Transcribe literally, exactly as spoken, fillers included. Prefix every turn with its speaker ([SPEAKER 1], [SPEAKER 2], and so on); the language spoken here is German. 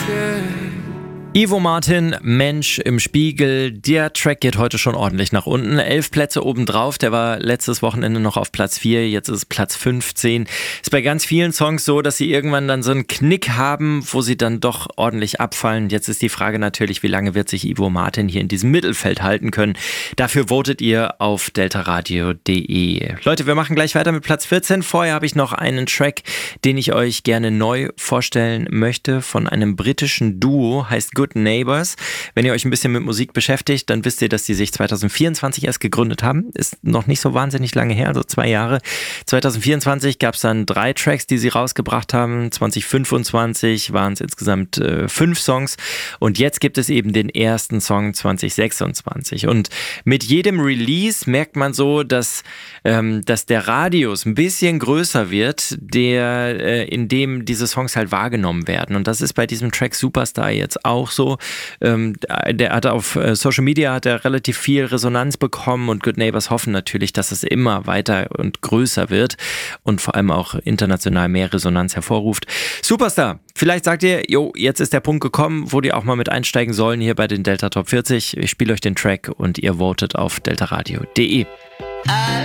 [SPEAKER 1] Ivo Martin, Mensch im Spiegel. Der Track geht heute schon ordentlich nach unten. Elf Plätze obendrauf. Der war letztes Wochenende noch auf Platz vier. Jetzt ist es Platz fünfzehn. Ist bei ganz vielen Songs so, dass sie irgendwann dann so einen Knick haben, wo sie dann doch ordentlich abfallen. Jetzt ist die Frage natürlich, wie lange wird sich Ivo Martin hier in diesem Mittelfeld halten können. Dafür votet ihr auf deltaradio punkt de. Leute, wir machen gleich weiter mit Platz vierzehn. Vorher habe ich noch einen Track, den ich euch gerne neu vorstellen möchte, von einem britischen Duo, heißt Good Neighbors. Wenn ihr euch ein bisschen mit Musik beschäftigt, dann wisst ihr, dass die sich zwanzig vierundzwanzig erst gegründet haben. Ist noch nicht so wahnsinnig lange her, also zwei Jahre. zwanzig vierundzwanzig gab es dann drei Tracks, die sie rausgebracht haben. zwanzig fünfundzwanzig waren es insgesamt äh, fünf Songs. Und jetzt gibt es eben den ersten Song zwanzig sechsundzwanzig. Und mit jedem Release merkt man so, dass, ähm, dass der Radius ein bisschen größer wird, der, äh, in dem diese Songs halt wahrgenommen werden. Und das ist bei diesem Track Superstar jetzt auch so. Ähm, der hat auf äh, Social Media hat er relativ viel Resonanz bekommen und Good Neighbors hoffen natürlich, dass es immer weiter und größer wird und vor allem auch international mehr Resonanz hervorruft. Superstar, vielleicht sagt ihr, jo, jetzt ist der Punkt gekommen, wo die auch mal mit einsteigen sollen hier bei den Delta Top vierzig. Ich spiele euch den Track und ihr votet auf deltaradio punkt de.